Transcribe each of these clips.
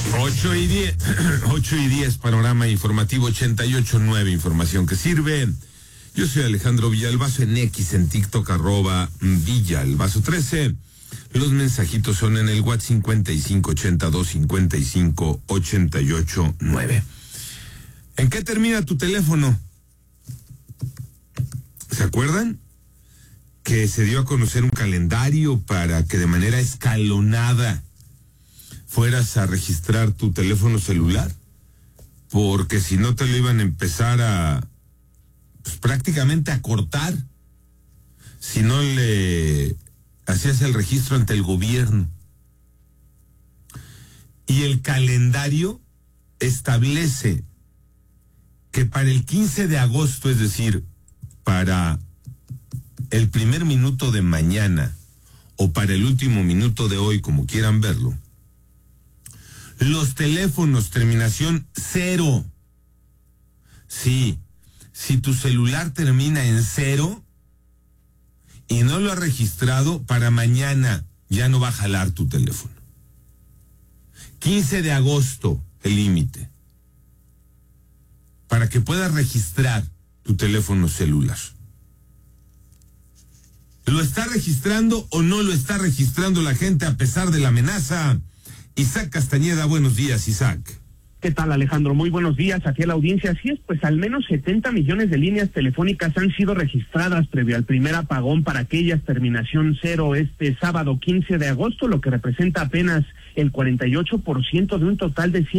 8:10, 8:10, panorama informativo 88.9, información que sirve. Yo soy Alejandro Villalbazo, en X, en TikTok, @Villalbazo13. Los mensajitos son en el WhatsApp 5582558889. ¿En qué termina tu teléfono? ¿Se acuerdan? Que se dio a conocer un calendario para que de manera escalonada fueras a registrar tu teléfono celular, porque si no te lo iban a empezar a, pues, prácticamente a cortar, si no le hacías el registro ante el gobierno. Y el calendario establece que para el 15 de agosto, es decir, para el primer minuto de mañana o para el último minuto de hoy, como quieran verlo, los teléfonos terminación 0. Sí, si tu celular termina en 0 y no lo has registrado, para mañana ya no va a jalar tu teléfono. 15 de agosto, el límite, para que puedas registrar tu teléfono celular. ¿Lo está registrando o no lo está registrando la gente a pesar de la amenaza? Isaac Castañeda, buenos días, Isaac. ¿Qué tal, Alejandro? Muy buenos días aquí a la audiencia. Así es, pues al menos 70 millones de líneas telefónicas han sido registradas previo al primer apagón para aquellas terminación 0 este sábado 15 de agosto, lo que representa apenas el 48% de un total de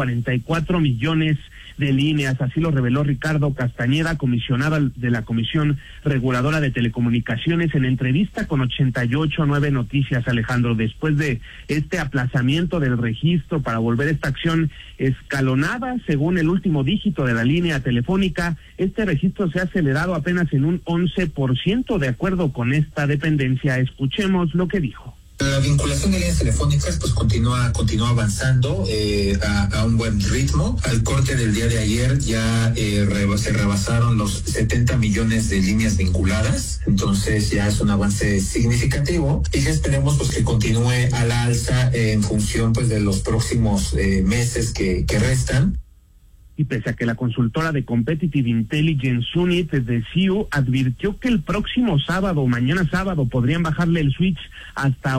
144 millones de líneas. Así lo reveló Ricardo Castañeda, comisionado de la Comisión Reguladora de Telecomunicaciones, en entrevista con 88.9 Noticias, Alejandro. Después de este aplazamiento del registro para volver esta acción escalonada, según el último dígito de la línea telefónica, este registro se ha acelerado apenas en un 11%, de acuerdo con esta dependencia. Escuchemos lo que dijo. La vinculación de líneas telefónicas pues continúa avanzando a un buen ritmo. Al corte del día de ayer ya se rebasaron los 70 millones de líneas vinculadas, entonces ya es un avance significativo y ya esperemos pues que continúe a la alza en función pues de los próximos meses que restan. Y pese a que la consultora de Competitive Intelligence Unit de CIU advirtió que el próximo sábado, mañana sábado, podrían bajarle el switch hasta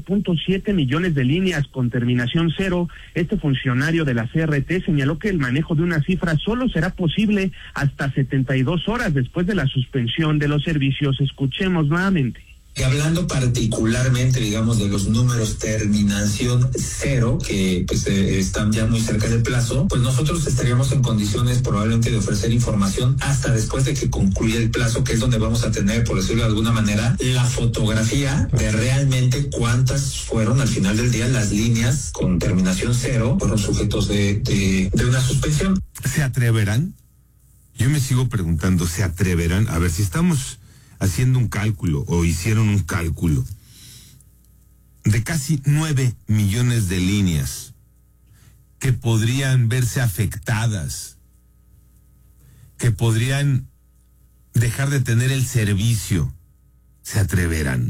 8.7 millones de líneas con terminación 0, este funcionario de la CRT señaló que el manejo de una cifra solo será posible hasta 72 horas después de la suspensión de los servicios. Escuchemos nuevamente. Y hablando particularmente, digamos, de los números terminación 0, que pues están ya muy cerca del plazo, pues nosotros estaríamos en condiciones probablemente de ofrecer información hasta después de que concluya el plazo, que es donde vamos a tener, por decirlo de alguna manera, la fotografía de realmente cuántas fueron al final del día las líneas con terminación 0, fueron sujetos de una suspensión. ¿Se atreverán? Yo me sigo preguntando, ¿se atreverán? A ver, si estamos haciendo un cálculo, o hicieron un cálculo, de casi 9 millones de líneas que podrían verse afectadas, que podrían dejar de tener el servicio, ¿se atreverán?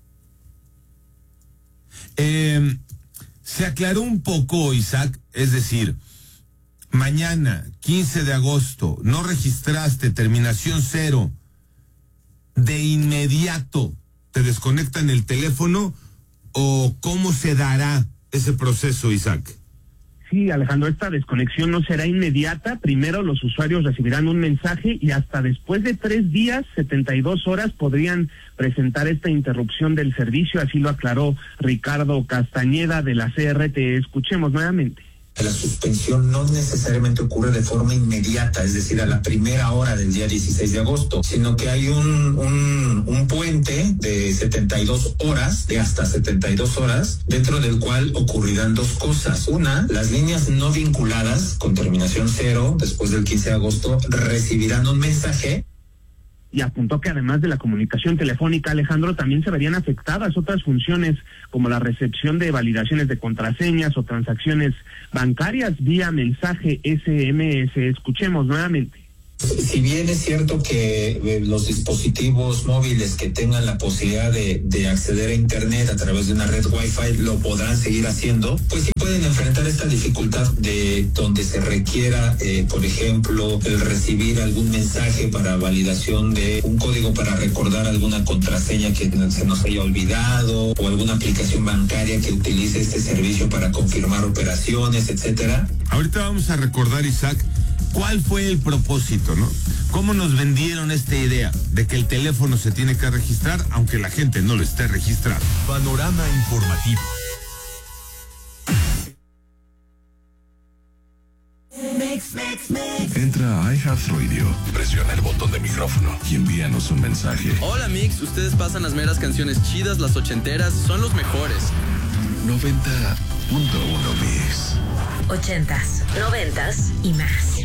Se aclaró un poco, Isaac, es decir, mañana, 15 de agosto, no registraste terminación 0, de inmediato te desconectan el teléfono, o cómo se dará ese proceso, Isaac. Sí, Alejandro, esta desconexión no será inmediata. Primero los usuarios recibirán un mensaje y hasta después de 3 días, 72 horas, podrían presentar esta interrupción del servicio. Así lo aclaró Ricardo Castañeda de la CRT. Escuchemos nuevamente. La suspensión no necesariamente ocurre de forma inmediata, es decir, a la primera hora del día 16 de agosto, sino que hay un puente de 72 horas, de hasta 72 horas, dentro del cual ocurrirán 2 cosas. Una, las líneas no vinculadas con terminación 0, después del 15 de agosto, recibirán un mensaje. Y apuntó que además de la comunicación telefónica, Alejandro, también se verían afectadas otras funciones como la recepción de validaciones de contraseñas o transacciones bancarias vía mensaje SMS. Escuchemos nuevamente. Si bien es cierto que los dispositivos móviles que tengan la posibilidad de acceder a Internet a través de una red Wi-Fi lo podrán seguir haciendo, pues sí pueden enfrentar esta dificultad de donde se requiera, por ejemplo, el recibir algún mensaje para validación de un código para recordar alguna contraseña que se nos haya olvidado, o alguna aplicación bancaria que utilice este servicio para confirmar operaciones, etcétera. Ahorita vamos a recordar, Isaac, ¿cuál fue el propósito, no? ¿Cómo nos vendieron esta idea de que el teléfono se tiene que registrar aunque la gente no lo esté registrando? Panorama informativo. Entra a iHeartRadio, presiona el botón de micrófono y envíanos un mensaje. Hola Mix, ustedes pasan las meras canciones chidas, las ochenteras, son los mejores. 90.1 Mix. 80s, 90s y más.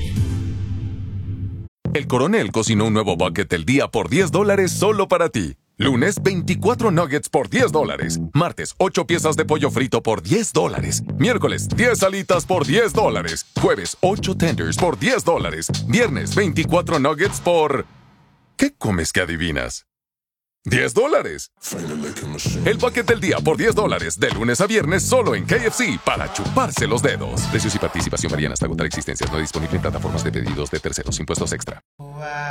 El Coronel cocinó un nuevo bucket del día por $10 solo para ti. Lunes, 24 nuggets por $10. Martes, 8 piezas de pollo frito por $10. Miércoles, 10 alitas por $10. Jueves, 8 tenders por $10. Viernes, 24 nuggets por... ¿Qué comes que adivinas? $10. El bucket del día por $10, de lunes a viernes solo en KFC, para chuparse los dedos. Precios y participación varían hasta agotar existencias. No disponible en plataformas de pedidos de terceros. Impuestos extra.